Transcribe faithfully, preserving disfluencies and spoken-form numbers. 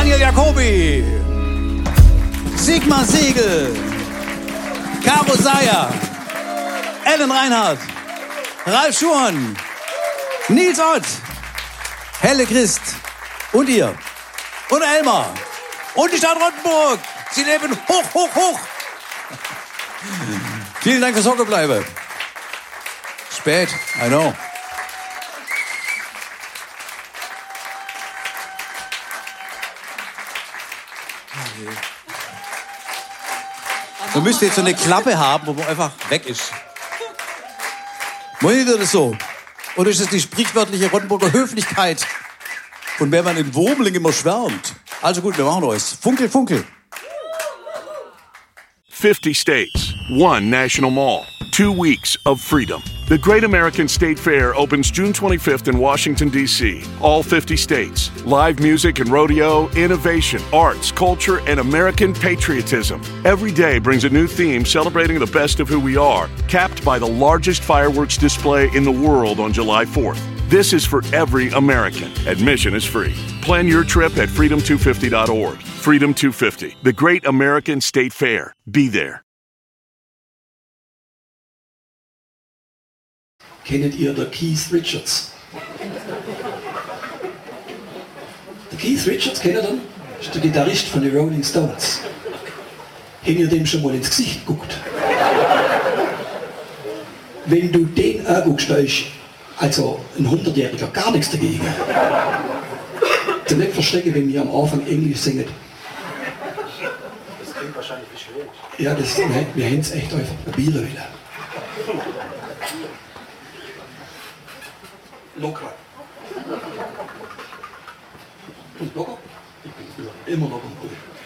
Daniel Jacobi, Sigmar Segel, Caro Seyer, Ellen Reinhardt, Ralf Schuhn, Nils Ott, Helle Christ und ihr und Elmar und die Stadt Rottenburg. Sie leben hoch, hoch, hoch. Vielen Dank fürs Hockebleibe. Spät, I know. Man müsste jetzt so eine Klappe haben, wo man einfach weg ist. Meint ihr das so? Oder ist das die sprichwörtliche Rottenburger Höflichkeit? Von der man in Wurmling immer schwärmt. Also gut, wir machen was. Funkel, funkel. fifty states, one national mall, two weeks of freedom. The Great American State Fair opens June twenty-fifth in Washington, D C All fifty states. Live music and rodeo, innovation, arts, culture, and American patriotism. Every day brings a new theme celebrating the best of who we are, capped by the largest fireworks display in the world on July fourth. This is for every American. Admission is free. Plan your trip at freedom two fifty dot org. Freedom two fifty, the Great American State Fair. Be there. Kennt ihr den Keith Richards? Der Keith Richards, kennt ihr den? Das ist der Gitarrist von den Rolling Stones. Habt ihr dem schon mal ins Gesicht geguckt? Wenn du den anguckst, da ist also ein hundertjähriger gar nichts dagegen. Du nicht verstecken, wenn wir am Anfang Englisch singen. Das klingt wahrscheinlich wie schwierig. Ja, das, wir, wir haben es echt einfach probieren wollen. Locker. Und locker? Immer locker.